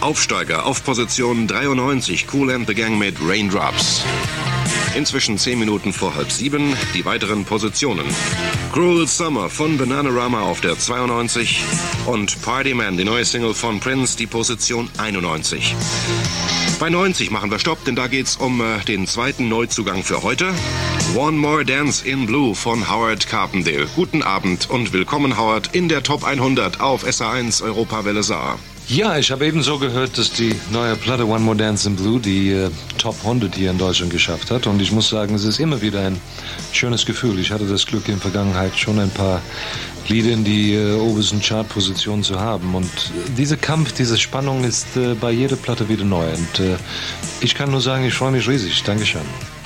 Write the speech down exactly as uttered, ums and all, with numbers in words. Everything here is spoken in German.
Aufsteiger auf Position dreiundneunzig, Kool and the Gang mit Raindrops. Inzwischen zehn Minuten vor halb sieben, die weiteren Positionen. Cruel Summer von Bananarama auf der zweiundneunzig und Party Man, die neue Single von Prince, die Position einundneunzig. Bei neunzig machen wir Stopp, denn da geht's um äh, den zweiten Neuzugang für heute. One More Dance in Blue von Howard Carpendale. Guten Abend und willkommen, Howard, in der Top hundert auf S A eins Europawelle Saar. Ja, ich habe ebenso gehört, dass die neue Platte One More Dance in Blue die äh, Top hundert hier in Deutschland geschafft hat. Und ich muss sagen, es ist immer wieder ein schönes Gefühl. Ich hatte das Glück in der Vergangenheit schon ein paar Lieder in die äh, obersten Chartpositionen zu haben. Und äh, dieser Kampf, diese Spannung ist äh, bei jeder Platte wieder neu. Und äh, ich kann nur sagen, ich freue mich riesig. Dankeschön.